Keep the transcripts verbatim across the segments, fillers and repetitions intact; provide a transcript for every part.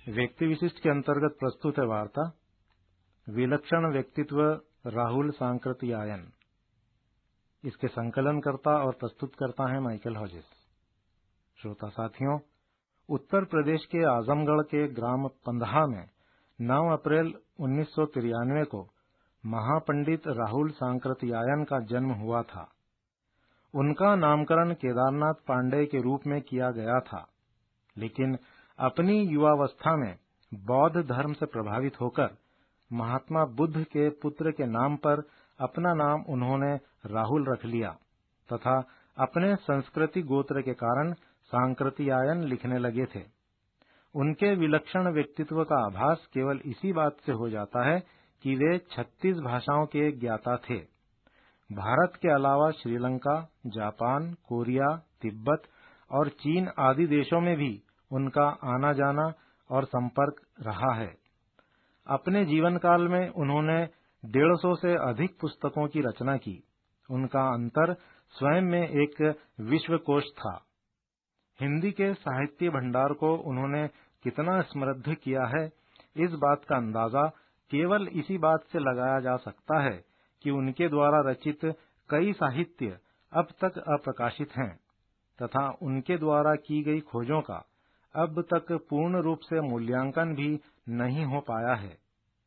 व्यक्ति विशिष्ट के अंतर्गत प्रस्तुत है वार्ता विलक्षण व्यक्तित्व राहुल सांकृत्यायन। इसके संकलनकर्ता और प्रस्तुतकर्ता हैं माइकल हॉजिस। श्रोता साथियों, उत्तर प्रदेश के आजमगढ़ के ग्राम पंदहा में नौ अप्रैल उन्नीस सौ तिरानवे को महापंडित राहुल सांकृत्यायन का जन्म हुआ था। उनका नामकरण केदारनाथ पांडेय के रूप में किया गया था, लेकिन अपनी युवावस्था में बौद्ध धर्म से प्रभावित होकर महात्मा बुद्ध के पुत्र के नाम पर अपना नाम उन्होंने राहुल रख लिया तथा अपने संस्कृति गोत्र के कारण सांकृत्यायन लिखने लगे थे। उनके विलक्षण व्यक्तित्व का आभास केवल इसी बात से हो जाता है कि वे छत्तीस भाषाओं के ज्ञाता थे। भारत के अलावा श्रीलंका, जापान, कोरिया, तिब्बत और चीन आदि देशों में भी उनका आना जाना और संपर्क रहा है। अपने जीवन काल में उन्होंने डेढ़ सौ से अधिक पुस्तकों की रचना की। उनका अंतर स्वयं में एक विश्वकोश था। हिंदी के साहित्य भंडार को उन्होंने कितना समृद्ध किया है, इस बात का अंदाजा केवल इसी बात से लगाया जा सकता है कि उनके द्वारा रचित कई साहित्य अब तक अप्रकाशित हैं तथा उनके द्वारा की गई खोजों का अब तक पूर्ण रूप से मूल्यांकन भी नहीं हो पाया है।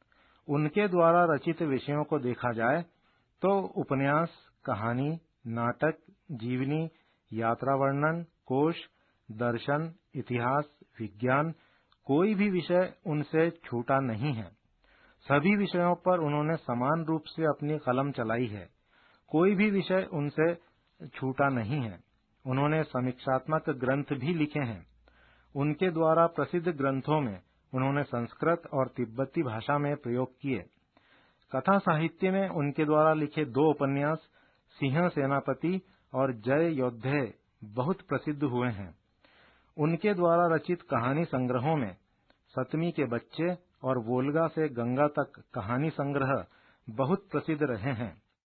उनके द्वारा रचित विषयों को देखा जाए तो उपन्यास, कहानी, नाटक, जीवनी, यात्रा वर्णन, कोश, दर्शन, इतिहास, विज्ञान, कोई भी विषय उनसे छूटा नहीं है। सभी विषयों पर उन्होंने समान रूप से अपनी कलम चलाई है। कोई भी विषय उनसे छूटा नहीं है। उन्होंने समीक्षात्मक ग्रंथ भी लिखे हैं। उनके द्वारा प्रसिद्ध ग्रंथों में उन्होंने संस्कृत और तिब्बती भाषा में प्रयोग किए। कथा साहित्य में उनके द्वारा लिखे दो उपन्यास सिंह सेनापति और जय योद्धे बहुत प्रसिद्ध हुए हैं। उनके द्वारा रचित कहानी संग्रहों में सतमी के बच्चे और वोल्गा से गंगा तक कहानी संग्रह बहुत प्रसिद्ध रहे हैं।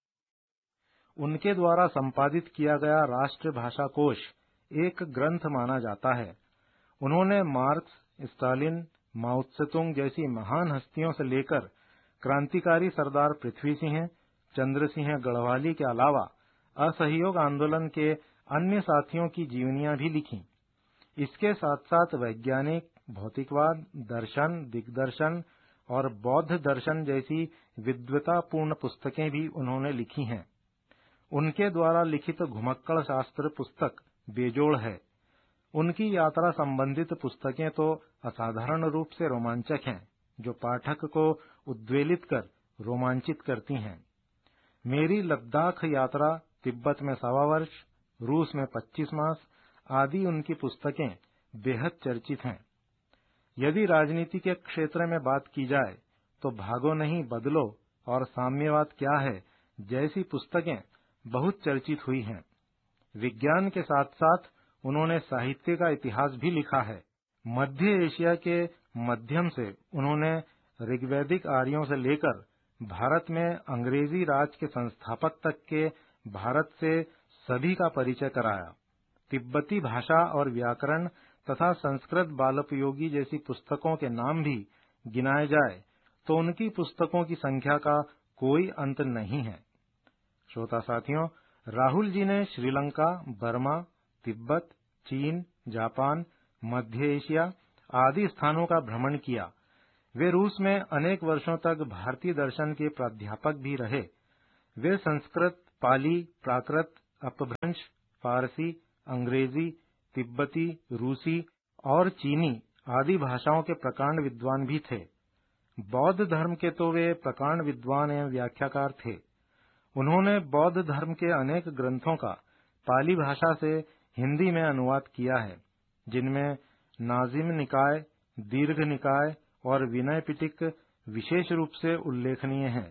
उनके द्वारा संपादित किया गया राष्ट्रभाषा कोश एक ग्रंथ माना जाता है। उन्होंने मार्क्स, स्टालिन, माओ त्से-तुंग जैसी महान हस्तियों से लेकर क्रांतिकारी सरदार पृथ्वी सिंह, चंद्र सिंह गढ़वाली के अलावा असहयोग आंदोलन के अन्य साथियों की जीवनियां भी लिखी। इसके साथ साथ वैज्ञानिक, भौतिकवाद, दर्शन, दिग्दर्शन और बौद्ध दर्शन जैसी विद्वतापूर्ण पुस्तकें भी उन्होंने लिखी हैं। उनके द्वारा लिखित घुमक्कड़ शास्त्र पुस्तक बेजोड़ है। उनकी यात्रा संबंधित पुस्तकें तो असाधारण रूप से रोमांचक हैं, जो पाठक को उद्वेलित कर रोमांचित करती हैं। मेरी लद्दाख यात्रा, तिब्बत में सवा वर्ष, रूस में पच्चीस मास आदि उनकी पुस्तकें बेहद चर्चित हैं। यदि राजनीति के क्षेत्र में बात की जाए तो भागो नहीं बदलो और साम्यवाद क्या है जैसी पुस्तकें बहुत चर्चित हुई हैं। विज्ञान के साथ साथ उन्होंने साहित्य का इतिहास भी लिखा है। मध्य एशिया के माध्यम से उन्होंने ऋग्वैदिक आर्यों से लेकर भारत में अंग्रेजी राज के संस्थापक तक के भारत से सभी का परिचय कराया। तिब्बती भाषा और व्याकरण तथा संस्कृत बालोपयोगी जैसी पुस्तकों के नाम भी गिनाए जाए तो उनकी पुस्तकों की संख्या का कोई अंत नहीं है। श्रोता साथियों, राहुल जी ने श्रीलंका, बर्मा, तिब्बत, चीन, जापान, मध्य एशिया आदि स्थानों का भ्रमण किया। वे रूस में अनेक वर्षों तक भारतीय दर्शन के प्राध्यापक भी रहे। वे संस्कृत, पाली, प्राकृत, अपभ्रंश, फारसी, अंग्रेजी, तिब्बती, रूसी और चीनी आदि भाषाओं के प्रकांड विद्वान भी थे। बौद्ध धर्म के तो वे प्रकांड विद्वान एवं व्याख्याकार थे। उन्होंने बौद्ध धर्म के अनेक ग्रंथों का पाली भाषा से हिंदी में अनुवाद किया है, जिनमें नाजिम निकाय, दीर्घ निकाय और विनय पिटक विशेष रूप से उल्लेखनीय हैं।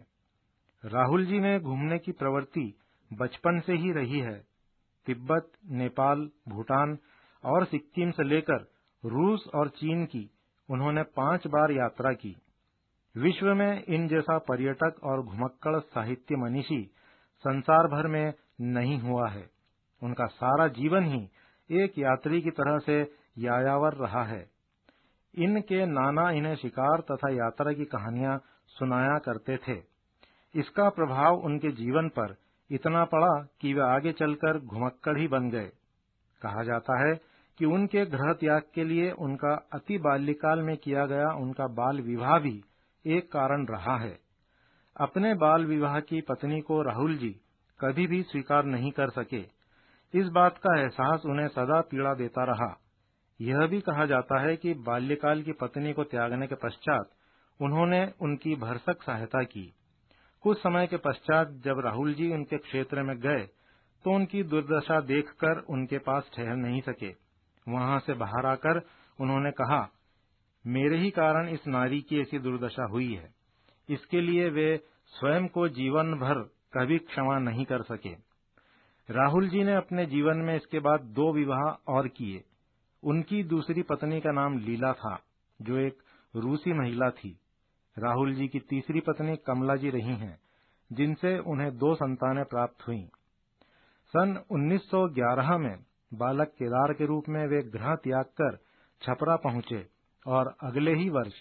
राहुल जी में घूमने की प्रवृत्ति बचपन से ही रही है। तिब्बत, नेपाल, भूटान और सिक्किम से लेकर रूस और चीन की उन्होंने पांच बार यात्रा की। विश्व में इन जैसा पर्यटक और घुमक्कड़ साहित्य मनीषी संसार भर में नहीं हुआ है। उनका सारा जीवन ही एक यात्री की तरह से यायावर रहा है। इनके नाना इन्हें शिकार तथा यात्रा की कहानियां सुनाया करते थे। इसका प्रभाव उनके जीवन पर इतना पड़ा कि वे आगे चलकर घुमक्कड़ ही बन गए। कहा जाता है कि उनके गृह त्याग के लिए उनका अति बाल्यकाल में किया गया उनका बाल विवाह भी एक कारण रहा है। अपने बाल विवाह की पत्नी को राहुल जी कभी भी स्वीकार नहीं कर सके। इस बात का एहसास उन्हें सदा पीड़ा देता रहा। यह भी कहा जाता है कि बाल्यकाल की पत्नी को त्यागने के पश्चात उन्होंने उनकी भरसक सहायता की। कुछ समय के पश्चात जब राहुल जी उनके क्षेत्र में गए तो उनकी दुर्दशा देखकर उनके पास ठहर नहीं सके। वहां से बाहर आकर उन्होंने कहा, मेरे ही कारण इस नारी की ऐसी दुर्दशा हुई है। इसके लिए वे स्वयं को जीवन भर कभी क्षमा नहीं कर सके। राहुल जी ने अपने जीवन में इसके बाद दो विवाह और किए। उनकी दूसरी पत्नी का नाम लीला था, जो एक रूसी महिला थी। राहुल जी की तीसरी पत्नी कमला जी रही हैं, जिनसे उन्हें दो संतानें प्राप्त हुईं। सन उन्नीस सौ ग्यारह में बालक केदार के रूप में वे गृह त्याग कर छपरा पहुंचे और अगले ही वर्ष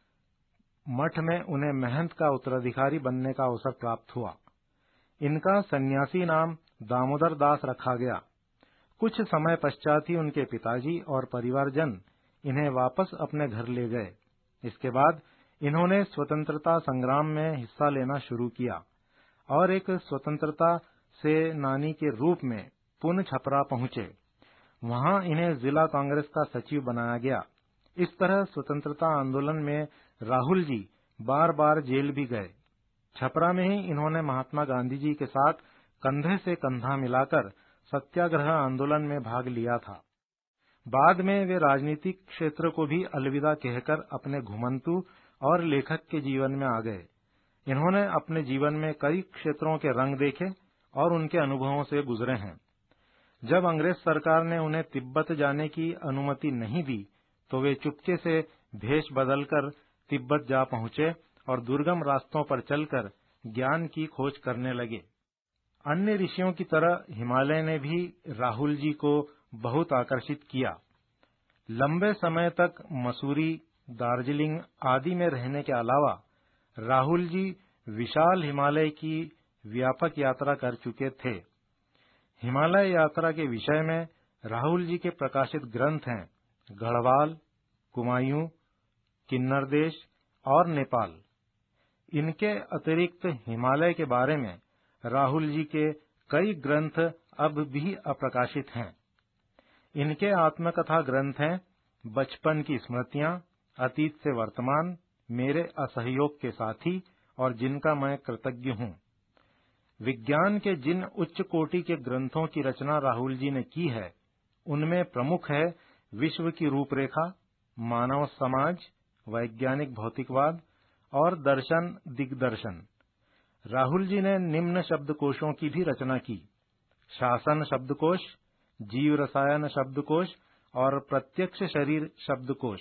मठ में उन्हें महंत का उत्तराधिकारी बनने का अवसर प्राप्त हुआ। इनका सन्यासी नाम दामोदर दास रखा गया। कुछ समय पश्चात ही उनके पिताजी और परिवारजन इन्हें वापस अपने घर ले गए। इसके बाद इन्होंने स्वतंत्रता संग्राम में हिस्सा लेना शुरू किया और एक स्वतंत्रता सेनानी के रूप में पुनः छपरा पहुंचे। वहां इन्हें जिला कांग्रेस का सचिव बनाया गया। इस तरह स्वतंत्रता आंदोलन में राहुल जी बार बार जेल भी गए। छपरा में ही इन्होंने महात्मा गांधी जी के साथ कंधे से कंधा मिलाकर सत्याग्रह आंदोलन में भाग लिया था। बाद में वे राजनीतिक क्षेत्र को भी अलविदा कहकर अपने घुमंतु और लेखक के जीवन में आ गए। इन्होंने अपने जीवन में कई क्षेत्रों के रंग देखे और उनके अनुभवों से गुजरे हैं। जब अंग्रेज सरकार ने उन्हें तिब्बत जाने की अनुमति नहीं दी तो वे चुपके से भेष बदलकर तिब्बत जा पहुंचे और दुर्गम रास्तों पर चलकर ज्ञान की खोज करने लगे। अन्य ऋषियों की तरह हिमालय ने भी राहुल जी को बहुत आकर्षित किया। लंबे समय तक मसूरी, दार्जिलिंग आदि में रहने के अलावा राहुल जी विशाल हिमालय की व्यापक यात्रा कर चुके थे। हिमालय यात्रा के विषय में राहुल जी के प्रकाशित ग्रंथ हैं गढ़वाल, कुमायूं, किन्नर देश और नेपाल। इनके अतिरिक्त हिमालय के बारे में राहुल जी के कई ग्रंथ अब भी अप्रकाशित हैं। इनके आत्मकथा ग्रंथ हैं बचपन की स्मृतियां, अतीत से वर्तमान, मेरे असहयोग के साथी और जिनका मैं कृतज्ञ हूं। विज्ञान के जिन उच्च कोटि के ग्रंथों की रचना राहुल जी ने की है, उनमें प्रमुख है विश्व की रूपरेखा, मानव समाज, वैज्ञानिक भौतिकवाद और दर्शन दिग्दर्शन। राहुल जी ने निम्न शब्दकोशों की भी रचना की: शासन शब्दकोश, जीव रसायन शब्दकोश और प्रत्यक्ष शरीर शब्दकोश।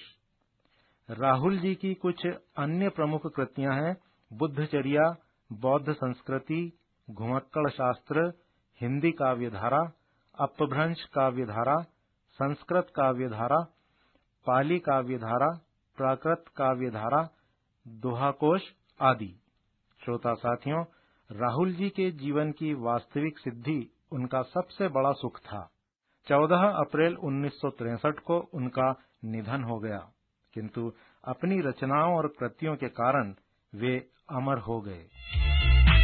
राहुल जी की कुछ अन्य प्रमुख कृतियां हैं बुद्धचर्या, बौद्ध संस्कृति, घुमक्कड़ शास्त्र, हिंदी काव्यधारा, अपभ्रंश काव्यधारा, संस्कृत काव्यधारा, पाली काव्यधारा, प्राकृत काव्यधारा, दोहाकोश आदि। श्रोता साथियों, राहुल जी के जीवन की वास्तविक सिद्धि उनका सबसे बड़ा सुख था। चौदह अप्रैल उन्नीस सौ तिरसठ को उनका निधन हो गया, किंतु अपनी रचनाओं और कृतियों के कारण वे अमर हो गए।